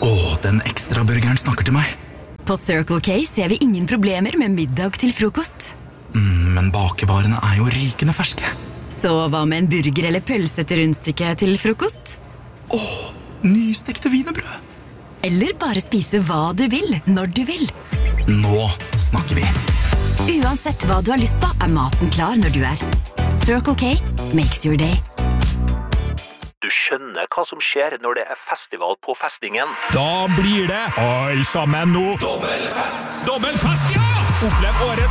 Den ekstra burgeren snakker til meg. På Circle K ser vi ingen problemer med middag til frokost. Men bakevarene jo rykende ferske. Så hva med en burger eller pølse til rundstykke til frokost? Nystekte wienerbrød. Eller bare spise hva du vil, når du vil. Nå snakker vi. Uansett hva du har lyst på, maten klar når du Circle K makes your day. Du skjønner hva som skjer når det festival på festningen. Da blir det alle sammen nå. Dobbelfest, ja! Opplev årets